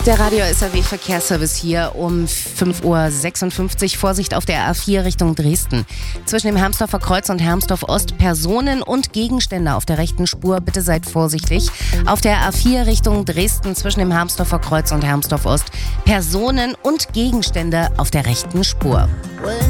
Der Radio SAW Verkehrsservice hier um 5:56 Uhr. Vorsicht auf der A4 Richtung Dresden. Zwischen dem Hermsdorfer Kreuz und Hermsdorf Ost Personen und Gegenstände auf der rechten Spur. Bitte seid vorsichtig. Auf der A4 Richtung Dresden zwischen dem Hermsdorfer Kreuz und Hermsdorf Ost Personen und Gegenstände auf der rechten Spur.